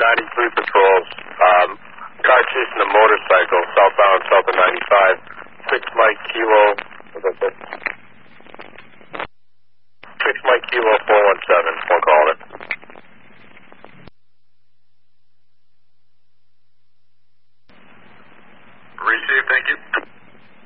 93 patrols. Car chasing a motorcycle southbound south of 95.